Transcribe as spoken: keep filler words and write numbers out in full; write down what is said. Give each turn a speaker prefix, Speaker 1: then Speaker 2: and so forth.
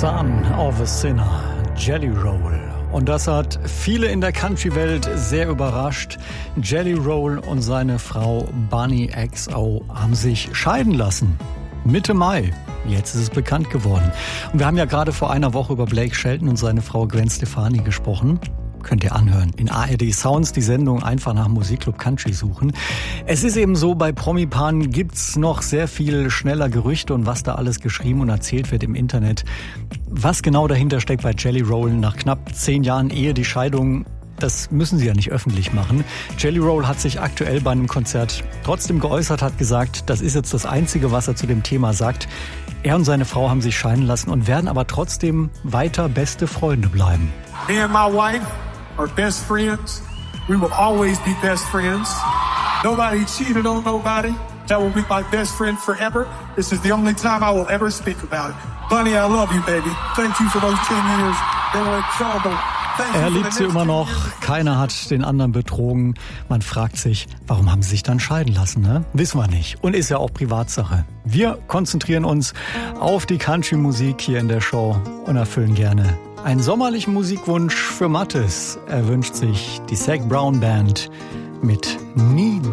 Speaker 1: Son of a Sinner, Jelly Roll. Und das hat viele in der Country-Welt sehr überrascht. Jelly Roll und seine Frau Bunny X O haben sich scheiden lassen. Mitte Mai. Jetzt ist es bekannt geworden. Und wir haben ja gerade vor einer Woche über Blake Shelton und seine Frau Gwen Stefani gesprochen. Könnt ihr anhören. In A R D Sounds die Sendung einfach nach Musikclub Country suchen. Es ist eben so, bei Promi-Paaren gibt's noch sehr viel schneller Gerüchte und was da alles geschrieben und erzählt wird im Internet. Was genau dahinter steckt bei Jelly Roll nach knapp zehn Jahren Ehe, die Scheidung, das müssen sie ja nicht öffentlich machen. Jelly Roll hat sich aktuell bei einem Konzert trotzdem geäußert, hat gesagt, das ist jetzt das Einzige, was er zu dem Thema sagt. Er und seine Frau haben sich scheiden lassen und werden aber trotzdem weiter beste Freunde bleiben.
Speaker 2: Me and my wife are best friends. We will always be best friends. Nobody cheated on nobody. That will be my best friend forever. This is the only time I will ever speak about it. Bunny, I love you, baby. Thank you for those ten years. They were incredible.
Speaker 1: Er liebt sie immer noch, keiner hat den anderen betrogen. Man fragt sich, warum haben sie sich dann scheiden lassen, ne? Wissen wir nicht. Und ist ja auch Privatsache. Wir konzentrieren uns auf die Country-Musik hier in der Show und erfüllen gerne einen sommerlichen Musikwunsch für Mathis. Er wünscht sich die Zac Brown Band mit Knee